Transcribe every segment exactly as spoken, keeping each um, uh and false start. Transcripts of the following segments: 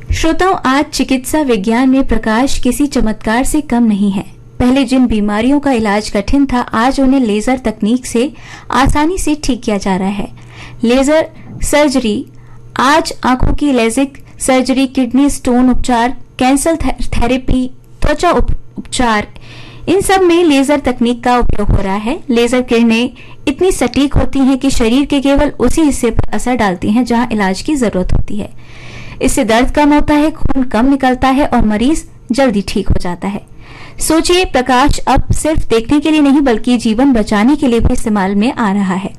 श्रोताओं, आज चिकित्सा विज्ञान में प्रकाश किसी चमत्कार से कम नहीं है। पहले जिन बीमारियों का इलाज कठिन था, आज उन्हें लेजर तकनीक से आसानी से ठीक किया जा रहा है। लेजर सर्जरी, आज आंखों की लेजिक सर्जरी, किडनी स्टोन उपचार, कैंसर थेरेपी, त्वचा उपचार, इन सब में लेजर तकनीक का उपयोग हो रहा है। लेजर किरणें इतनी सटीक होती हैं कि शरीर के केवल उसी हिस्से पर असर डालती हैं जहां इलाज की जरूरत होती है। इससे दर्द कम होता है, खून कम निकलता है और मरीज जल्दी ठीक हो जाता है। सोचिए, प्रकाश अब सिर्फ देखने के लिए नहीं बल्कि जीवन बचाने के लिए भी इस्तेमाल में आ रहा है।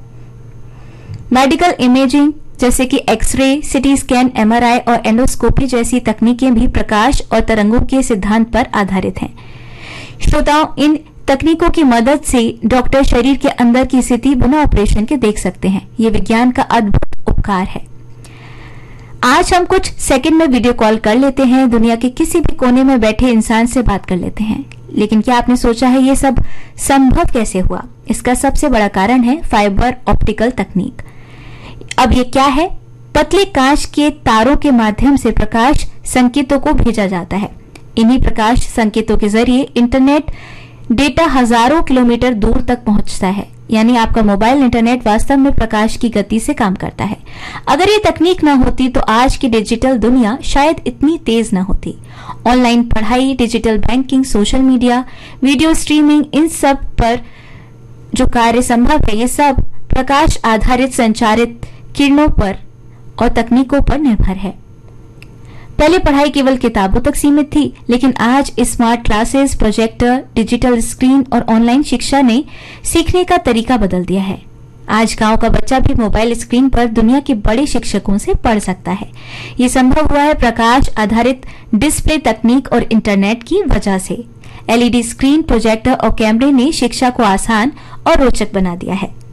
मेडिकल इमेजिंग जैसे कि एक्सरे, सिटी स्कैन, एमआरआई और एंडोस्कोपी जैसी तकनीकें भी प्रकाश और तरंगों के सिद्धांत पर आधारित हैं। श्रोताओं, इन तकनीकों की मदद से डॉक्टर शरीर के अंदर की स्थिति बिना ऑपरेशन के देख सकते हैं। ये विज्ञान का अद्भुत उपकार है। आज हम कुछ सेकंड में वीडियो कॉल कर लेते हैं, दुनिया के किसी भी कोने में बैठे इंसान से बात कर लेते हैं। लेकिन क्या आपने सोचा है ये सब संभव कैसे हुआ? इसका सबसे बड़ा कारण है फाइबर ऑप्टिकल तकनीक। अब ये क्या है? पतले कांच के तारों के माध्यम से प्रकाश संकेतों को भेजा जाता है। इन्हीं प्रकाश संकेतों के जरिए इंटरनेट डेटा हजारों किलोमीटर दूर तक पहुंचता है। यानी आपका मोबाइल इंटरनेट वास्तव में प्रकाश की गति से काम करता है। अगर ये तकनीक न होती तो आज की डिजिटल दुनिया शायद इतनी तेज न होती। ऑनलाइन पढ़ाई, digital banking, social media, video streaming, इन सब पर जो कार्य संभव है, ये सब प्रकाश आधारित संचारित किरणों पर और तकनीकों पर निर्भर है। पहले पढ़ाई केवल किताबों तक सीमित थी, लेकिन आज smart classes, projector, digital screen और ऑनलाइन शिक्षा ने सीखने का तरीका बदल दिया है। आज गांव का बच्चा भी मोबाइल स्क्रीन पर दुनिया के बड़े शिक्षकों से पढ़ सकता है। ये संभव हुआ है प्रकाश आधारित डिस्प्ले तकनीक और इंटरनेट की वजह से। एलईडी स्क्रीन, प्रोजेक्टर और कैमरे ने शिक्षा को आसान और रोचक बना दिया है।